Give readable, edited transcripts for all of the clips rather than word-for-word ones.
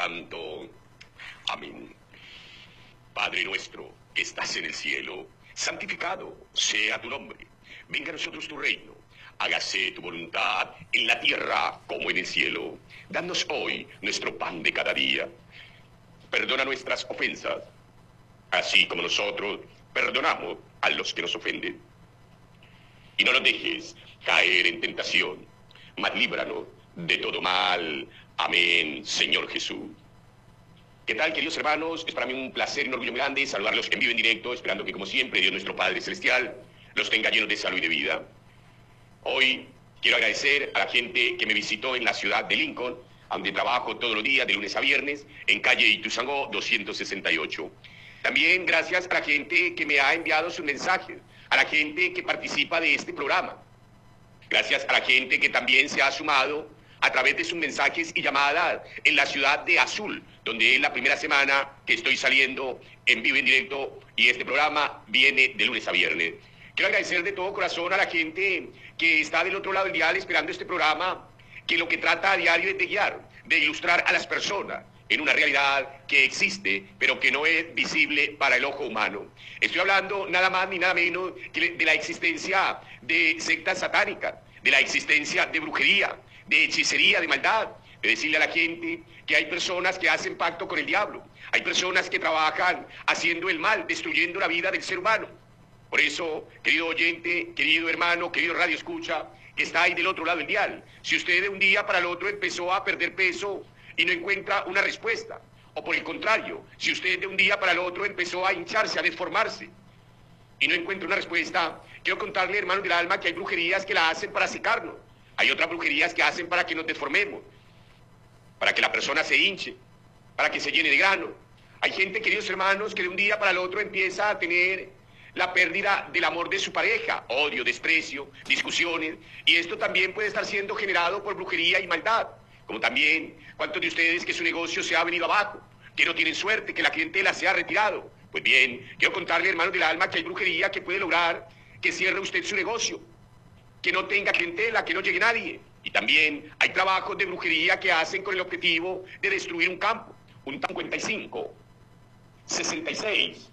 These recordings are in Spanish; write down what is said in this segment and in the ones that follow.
Santo. Amén. Padre nuestro, que estás en el cielo, santificado sea tu nombre. Venga a nosotros tu reino. Hágase tu voluntad en la tierra como en el cielo. Danos hoy nuestro pan de cada día. Perdona nuestras ofensas, así como nosotros perdonamos a los que nos ofenden. Y no nos dejes caer en tentación, mas líbranos de todo mal. Amén, Señor Jesús. ¿Qué tal, queridos hermanos? Es para mí un placer y un orgullo muy grande saludarlos en vivo, en directo, esperando que, como siempre, Dios nuestro Padre Celestial los tenga llenos de salud y de vida. Hoy quiero agradecer a la gente que me visitó en la ciudad de Lincoln, donde trabajo todos los días, de lunes a viernes, en calle Ituzaingó 268. También gracias a la gente que me ha enviado sus mensajes, a la gente que participa de este programa. Gracias a la gente que también se ha sumado a través de sus mensajes y llamadas en la ciudad de Azul, donde es la primera semana que estoy saliendo en vivo, en directo, y este programa viene de lunes a viernes. Quiero agradecer de todo corazón a la gente que está del otro lado del dial esperando este programa, que lo que trata a diario es de guiar, de ilustrar a las personas en una realidad que existe, pero que no es visible para el ojo humano. Estoy hablando nada más ni nada menos que de la existencia de sectas satánicas, de la existencia de brujería, de hechicería, de maldad, de decirle a la gente que hay personas que hacen pacto con el diablo, hay personas que trabajan haciendo el mal, destruyendo la vida del ser humano. Por eso, querido oyente, querido hermano, querido radio escucha, que está ahí del otro lado del dial, si usted de un día para el otro empezó a perder peso y no encuentra una respuesta, o por el contrario, si usted de un día para el otro empezó a hincharse, a deformarse y no encuentra una respuesta, quiero contarle, hermanos del alma, que hay brujerías que la hacen para secarnos, hay otras brujerías que hacen para que nos deformemos, para que la persona se hinche, para que se llene de grano. Hay gente, queridos hermanos, que de un día para el otro empieza a tener la pérdida del amor de su pareja, odio, desprecio, discusiones, y esto también puede estar siendo generado por brujería y maldad. Como también, ¿cuántos de ustedes que su negocio se ha venido abajo, que no tienen suerte, que la clientela se ha retirado? Pues bien, quiero contarle, hermanos del alma, que hay brujería que puede lograr que cierre usted su negocio, que no tenga clientela, que no llegue nadie. Y también hay trabajos de brujería que hacen con el objetivo de destruir un campo. Un 55, 66,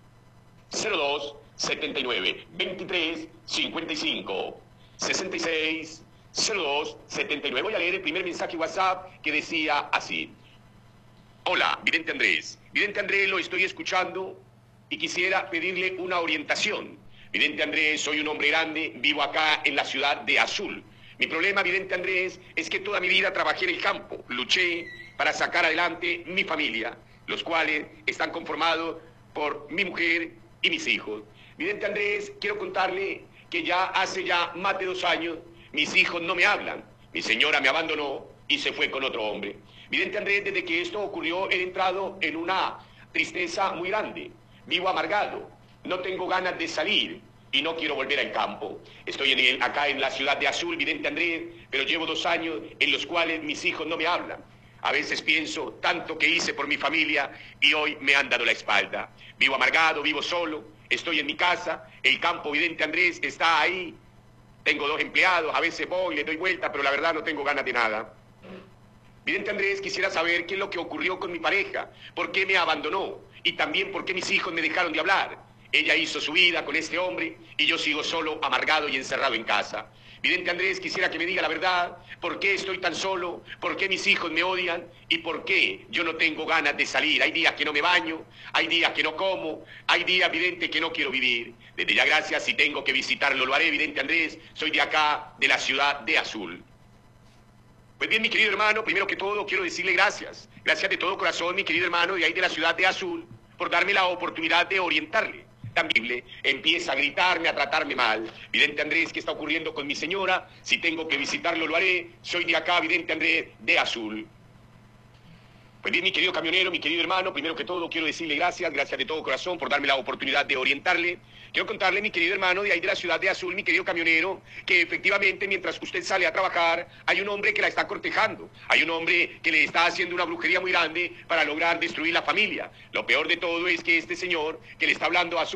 02, 79, 23, 55, 66, 02, 79. Voy a leer el primer mensaje WhatsApp que decía así. Hola, vidente Andrés. Vidente Andrés, lo estoy escuchando y quisiera pedirle una orientación. Vidente Andrés, soy un hombre grande, vivo acá en la ciudad de Azul. Mi problema, vidente Andrés, es que toda mi vida trabajé en el campo, luché para sacar adelante mi familia, los cuales están conformados por mi mujer y mis hijos. Vidente Andrés, quiero contarle que ya hace más de 2 años mis hijos no me hablan. Mi señora me abandonó y se fue con otro hombre. Vidente Andrés, desde que esto ocurrió he entrado en una tristeza muy grande. Vivo amargado, no tengo ganas de salir y no quiero volver al campo. Estoy acá en la ciudad de Azul, vidente Andrés, pero llevo 2 años en los cuales mis hijos no me hablan. A veces pienso tanto que hice por mi familia y hoy me han dado la espalda. Vivo amargado, vivo solo, estoy en mi casa, el campo, vidente Andrés, está ahí. Tengo 2 empleados, a veces voy, le doy vuelta, pero la verdad no tengo ganas de nada. Vidente Andrés, quisiera saber qué es lo que ocurrió con mi pareja, por qué me abandonó y también por qué mis hijos me dejaron de hablar. Ella hizo su vida con este hombre y yo sigo solo, amargado y encerrado en casa. Vidente Andrés, quisiera que me diga la verdad, por qué estoy tan solo, por qué mis hijos me odian y por qué yo no tengo ganas de salir. Hay días que no me baño, hay días que no como, hay días, vidente, que no quiero vivir. Desde ya, gracias, si tengo que visitarlo, lo haré, vidente Andrés. Soy de acá, de la ciudad de Azul. Pues bien, mi querido hermano, primero que todo quiero decirle gracias. Gracias de todo corazón, mi querido hermano, de ahí de la ciudad de Azul, por darme la oportunidad de orientarle. También empieza a gritarme, a tratarme mal. Vidente Andrés, ¿qué está ocurriendo con mi señora? Si tengo que visitarlo, lo haré. Soy de acá, vidente Andrés, de Azul. Pues bien, mi querido camionero, mi querido hermano, primero que todo quiero decirle gracias de todo corazón por darme la oportunidad de orientarle. Quiero contarle, mi querido hermano, de ahí de la ciudad de Azul, mi querido camionero, que efectivamente mientras usted sale a trabajar, hay un hombre que la está cortejando, hay un hombre que le está haciendo una brujería muy grande para lograr destruir la familia. Lo peor de todo es que este señor que le está hablando a su